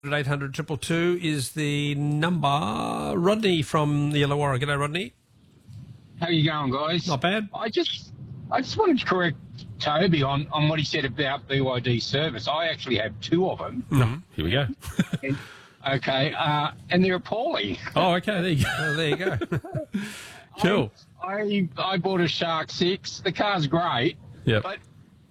800 222 is the number. Rodney from the Illawarra. G'day, Rodney. How you going, guys? Not bad. I just wanted to correct Toby on what he said about BYD service. I actually have two of them. Mm-hmm. Here we go. And they're appalling. Oh, okay. There you go. There you go. Cool. I bought a Shark 6. The car's great. Yeah. But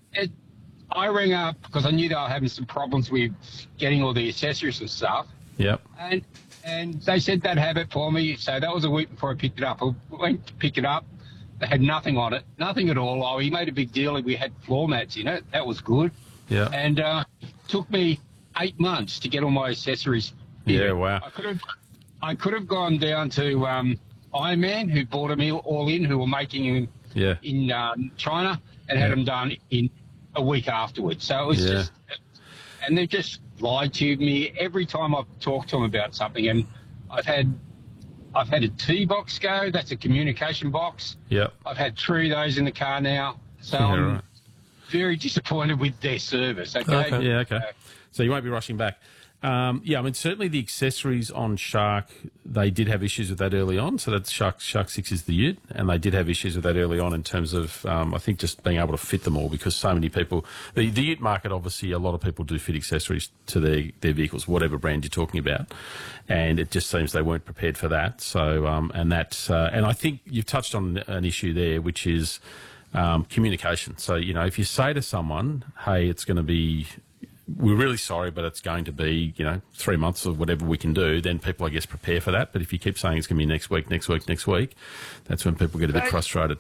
I rang up because I knew they were having some problems with getting all the accessories and stuff. Yep. And they said they'd have it for me. So that was a week before I picked it up. I went to pick it up. They had nothing on it. Nothing at all. Oh, he made a big deal. We had floor mats in it. That was good. Yeah. And took me 8 months to get all my accessories. Yeah, wow. I could have gone down to Ironman, who bought them all in, who were making them in China, and had them done in a week afterwards. So it was just, and they just lied to me every time I've talked to them about something. And I've had a T-box go. That's a communication box. Yep. I've had 3 of those in the car now. So I'm very disappointed with their service. Okay. Yeah. Okay. So you won't be rushing back. I mean, certainly the accessories on Shark, they did have issues with that early on. So that's Shark 6 is the Ute, and they did have issues with that early on in terms of, I think, just being able to fit them all, because so many people, the Ute market, obviously, a lot of people do fit accessories to their vehicles, whatever brand you're talking about, and it just seems they weren't prepared for that. So, and I think you've touched on an issue there, which is communication. So, if you say to someone, hey, it's going to be, we're really sorry, but it's going to be, 3 months of whatever we can do, then people, I guess, prepare for that. But if you keep saying it's going to be next week, that's when people get a bit frustrated.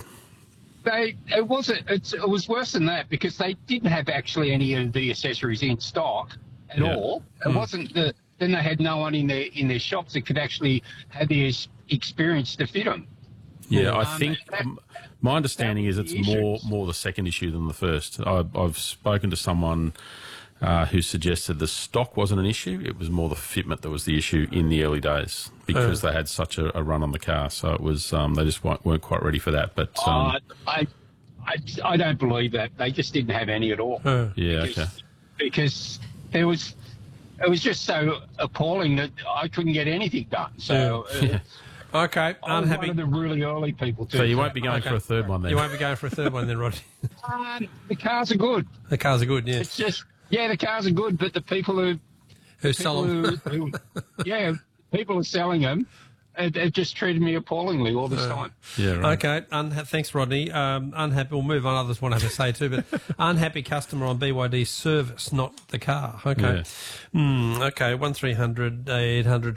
It was worse than that, because they didn't have actually any of the accessories in stock at all. It wasn't then they had no one in their shops that could actually have the experience to fit them. Yeah, I think my understanding is it's more the second issue than the first. I've spoken to someone who suggested the stock wasn't an issue. It was more the fitment that was the issue in the early days, because they had such a run on the car. So it was they just weren't quite ready for that. But I don't believe that. They just didn't have any at all. Because it was just so appalling that I couldn't get anything done. So. Okay, I'm one of the really early people too. So you won't be going for a third one then? You won't be going for a third one then, Rodney? The cars are good. The cars are good, yes. It's just, the cars are good, but the people who sell them, people are selling them. It just treated me appallingly all this time. Yeah, right. Okay, thanks, Rodney. Unhappy, we'll move on. Others want to have a say too, but unhappy customer on BYD service, not the car. Okay. Yeah. Okay, 1300 800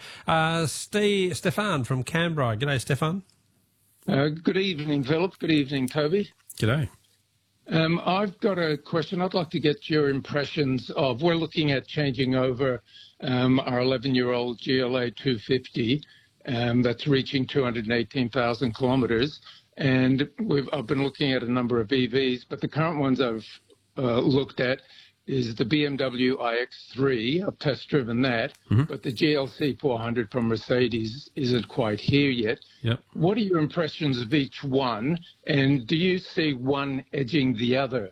222. Stefan from Canberra. G'day, Stefan. Good evening, Philip. Good evening, Toby. G'day. I've got a question. I'd like to get your impressions of, we're looking at changing over our 11-year-old GLA 250 that's reaching 218,000 kilometres. And I've been looking at a number of EVs, but the current ones I've looked at is the BMW iX3. I've test-driven that, but the GLC 400 from Mercedes isn't quite here yet. Yep. What are your impressions of each one, and do you see one edging the other?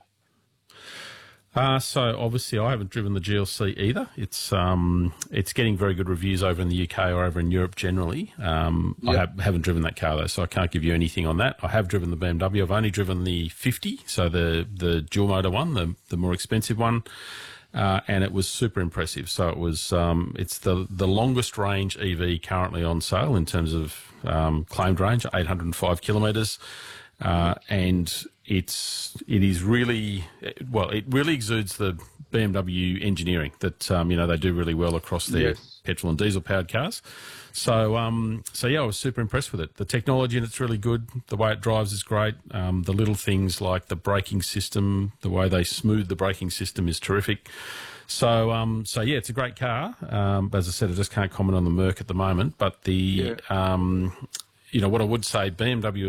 So obviously I haven't driven the GLC either. It's getting very good reviews over in the UK or over in Europe generally. I haven't driven that car though, so I can't give you anything on that. I have driven the BMW. I've only driven the 50, so the dual motor one, the more expensive one, and it was super impressive. So it was it's the longest range EV currently on sale in terms of claimed range, 805 kilometres. And it really exudes the BMW engineering that, they do really well across their petrol and diesel powered cars. So I was super impressed with it. The technology in it's really good. The way it drives is great. The little things like the braking system, the way they smooth the braking system is terrific. So it's a great car. As I said, I just can't comment on the Merc at the moment, but what I would say, BMW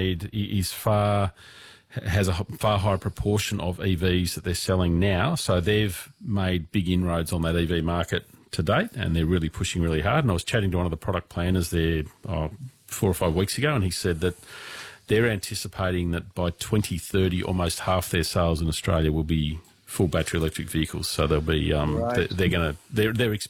has a far higher proportion of EVs that they're selling now. So they've made big inroads on that EV market to date, and they're really pushing really hard. And I was chatting to one of the product planners there 4 or 5 weeks ago, and he said that they're anticipating that by 2030, almost half their sales in Australia will be full battery electric vehicles. So they'll be right. they're